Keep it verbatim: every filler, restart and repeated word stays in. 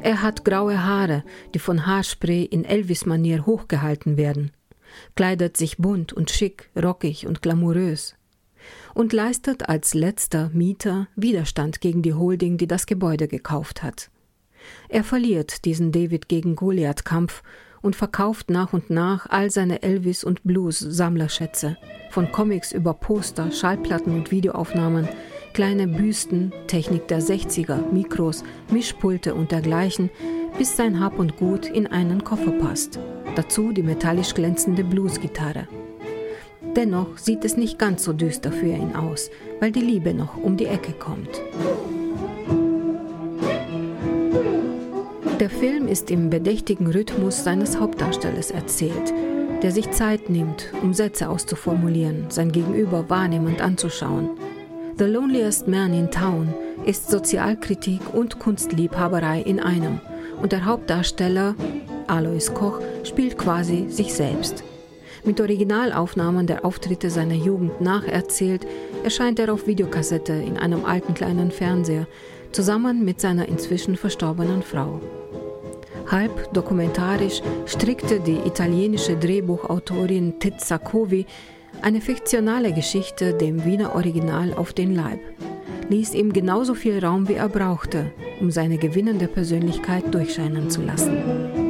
Er hat graue Haare, die von Haarspray in Elvis-Manier hochgehalten werden, kleidet sich bunt und schick, rockig und glamourös und leistet als letzter Mieter Widerstand gegen die Holding, die das Gebäude gekauft hat. Er verliert diesen David gegen Goliath-Kampf und verkauft nach und nach all seine Elvis- und Blues-Sammlerschätze, von Comics über Poster, Schallplatten und Videoaufnahmen, kleine Büsten, Technik der sechziger, Mikros, Mischpulte und dergleichen, bis sein Hab und Gut in einen Koffer passt. Dazu die metallisch glänzende Bluesgitarre. Dennoch sieht es nicht ganz so düster für ihn aus, weil die Liebe noch um die Ecke kommt. Der Film ist im bedächtigen Rhythmus seines Hauptdarstellers erzählt, der sich Zeit nimmt, um Sätze auszuformulieren, sein Gegenüber wahrnehmend anzuschauen. The Loneliest Man in Town ist Sozialkritik und Kunstliebhaberei in einem und der Hauptdarsteller, Alois Koch, spielt quasi sich selbst. Mit Originalaufnahmen der Auftritte seiner Jugend nacherzählt, erscheint er auf Videokassette in einem alten kleinen Fernseher, zusammen mit seiner inzwischen verstorbenen Frau. Halb dokumentarisch strickte die italienische Drehbuchautorin Tizza Covi eine fiktionale Geschichte dem Wiener Original auf den Leib, ließ ihm genauso viel Raum wie er brauchte, um seine gewinnende Persönlichkeit durchscheinen zu lassen.